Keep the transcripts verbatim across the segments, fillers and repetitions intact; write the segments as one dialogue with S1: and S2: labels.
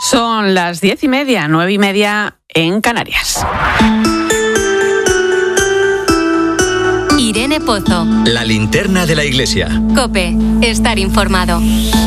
S1: Son las diez y media, nueve y media en Canarias.
S2: Irene Pozo.
S3: La linterna de la iglesia.
S2: COPE. Estar informado.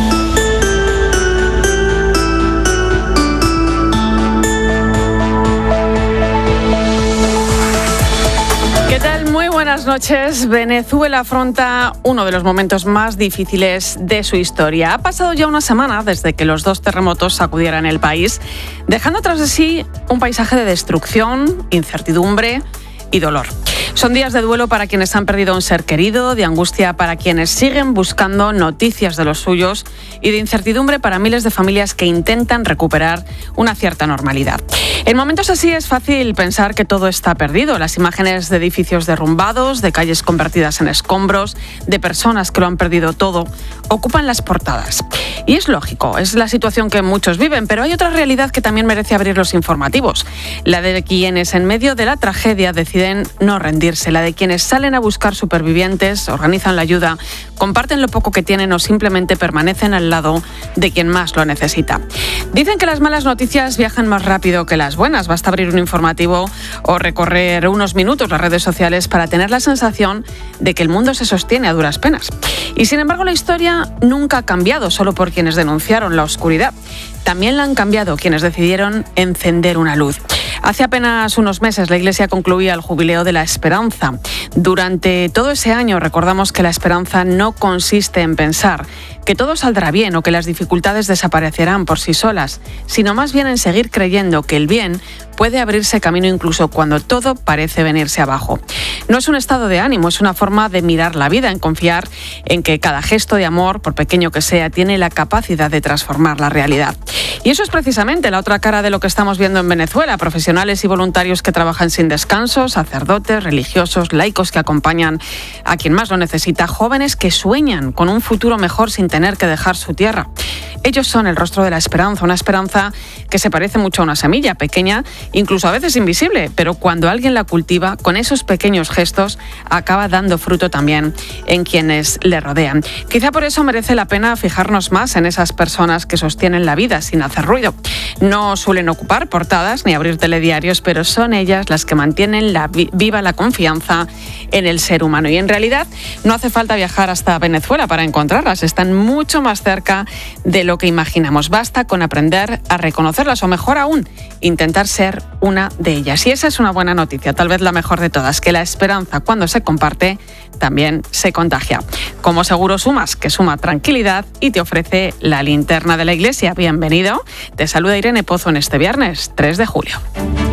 S1: ¿Qué tal? Muy buenas noches. Venezuela afronta uno de los momentos más difíciles de su historia. Ha pasado ya una semana desde que los dos terremotos sacudieran el país, dejando tras de sí un paisaje de destrucción, incertidumbre y dolor. Son días de duelo para quienes han perdido a un ser querido, de angustia para quienes siguen buscando noticias de los suyos y de incertidumbre para miles de familias que intentan recuperar una cierta normalidad. En momentos así es fácil pensar que todo está perdido. Las imágenes de edificios derrumbados, de calles convertidas en escombros, de personas que lo han perdido todo, ocupan las portadas. Y es lógico, es la situación que muchos viven, pero hay otra realidad que también merece abrir los informativos. La de quienes en medio de la tragedia deciden no rendirse, la de quienes salen a buscar supervivientes, organizan la ayuda, comparten lo poco que tienen o simplemente permanecen al lado de quien más lo necesita. Dicen que las malas noticias viajan más rápido que las buenas. Basta abrir un informativo o recorrer unos minutos las redes sociales para tener la sensación de que el mundo se sostiene a duras penas. Y sin embargo la historia nunca ha cambiado solo por quienes denunciaron la oscuridad. También la han cambiado quienes decidieron encender una luz. Hace apenas unos meses la Iglesia concluía el Jubileo de la Esperanza. Durante todo ese año recordamos que la esperanza no consiste en pensar que todo saldrá bien o que las dificultades desaparecerán por sí solas, sino más bien en seguir creyendo que el bien puede abrirse camino incluso cuando todo parece venirse abajo. No es un estado de ánimo, es una forma de mirar la vida, en confiar en que cada gesto de amor, por pequeño que sea, tiene la capacidad de transformar la realidad. Y eso es precisamente la otra cara de lo que estamos viendo en Venezuela. Profesionales y voluntarios que trabajan sin descanso, sacerdotes, religiosos, laicos que acompañan a quien más lo necesita, jóvenes que sueñan con un futuro mejor sin tener que dejar su tierra. Ellos son el rostro de la esperanza, una esperanza que se parece mucho a una semilla pequeña, incluso a veces invisible, pero cuando alguien la cultiva, con esos pequeños gestos, acaba dando fruto también en quienes le rodean. Quizá por eso merece la pena fijarnos más en esas personas que sostienen la vida sin hacer ruido. No suelen ocupar portadas ni abrir telediarios, pero son ellas las que mantienen la vi- viva la confianza en el ser humano. Y en realidad no hace falta viajar hasta Venezuela para encontrarlas, están mucho más cerca de lo que imaginamos. Basta con aprender a reconocerlas o, mejor aún, intentar ser una de ellas. Y esa es una buena noticia, tal vez la mejor de todas, que la esperanza, cuando se comparte, también se contagia. Como Seguro Sumas, que suma tranquilidad y te ofrece la linterna de la iglesia. Bienvenido. Te saluda Irene Pozo en este viernes tres de julio.